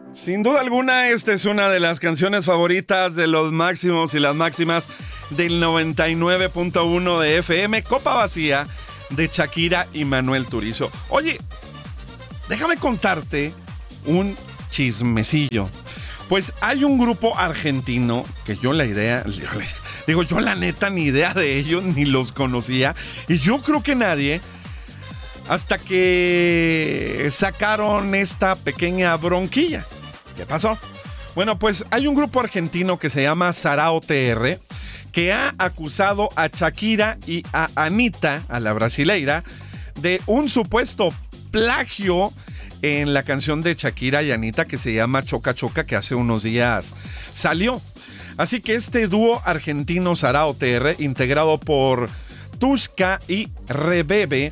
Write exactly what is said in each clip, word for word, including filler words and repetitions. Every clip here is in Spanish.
Sin duda alguna, esta es una de las canciones favoritas de los máximos y las máximas del noventa y nueve punto uno de F M, Copa Vacía, de Shakira y Manuel Turizo. Oye, déjame contarte un chismecillo. Pues hay un grupo argentino que yo la idea, digo yo la neta ni idea de ellos, ni los conocía. Y yo creo que nadie, hasta que sacaron esta pequeña bronquilla. ¿Qué pasó? Bueno, pues hay un grupo argentino que se llama Sarao T R que ha acusado a Shakira y a Anitta, a la brasileira, de un supuesto plagio en la canción de Shakira y Anitta que se llama Choca Choca, que hace unos días salió. Así que este dúo argentino Sarao T R, integrado por Tushka y Rebebe,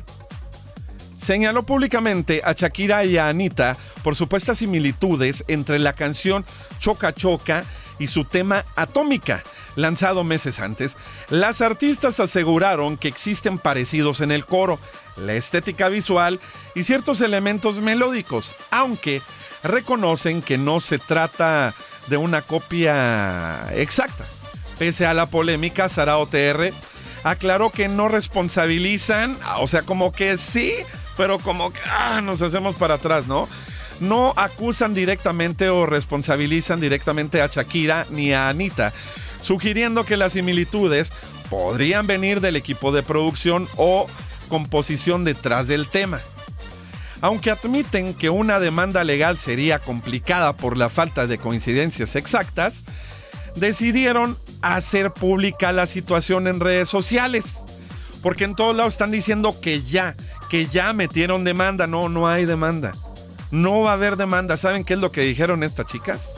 señaló públicamente a Shakira y a Anitta por supuestas similitudes entre la canción Choca Choca y su tema Atómica, lanzado meses antes. Las artistas aseguraron que existen parecidos en el coro, la estética visual y ciertos elementos melódicos, aunque reconocen que no se trata de una copia exacta. Pese a la polémica, Sarao T R aclaró que no responsabilizan, o sea, como que sí, pero como que ah, nos hacemos para atrás, ¿no? No acusan directamente o responsabilizan directamente a Shakira ni a Anitta, sugiriendo que las similitudes podrían venir del equipo de producción o composición detrás del tema. Aunque admiten que una demanda legal sería complicada por la falta de coincidencias exactas, decidieron hacer pública la situación en redes sociales, porque en todos lados están diciendo que ya, que ya metieron demanda. No, no hay demanda. No va a haber demanda. ¿Saben qué es lo que dijeron estas chicas?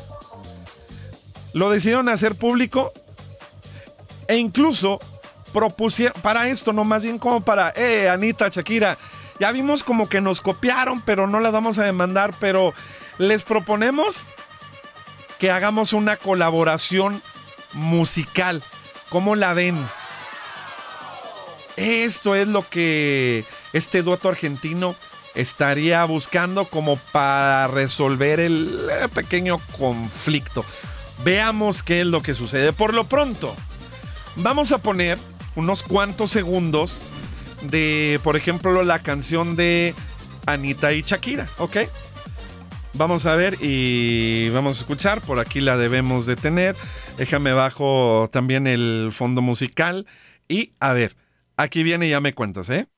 Lo decidieron hacer público e incluso propusieron, para esto, no más bien como para, eh, Anitta, Shakira, ya vimos como que nos copiaron, pero no la vamos a demandar, pero les proponemos que hagamos una colaboración musical. ¿Cómo la ven? Esto es lo que este dueto argentino estaría buscando como para resolver el pequeño conflicto. Veamos qué es lo que sucede. Por lo pronto, vamos a poner unos cuantos segundos de, por ejemplo, la canción de Anitta y Shakira, ¿ok? Vamos a ver y vamos a escuchar. Por aquí la debemos de tener. Déjame bajo también el fondo musical. Y a ver, aquí viene y ya me cuentas, ¿eh?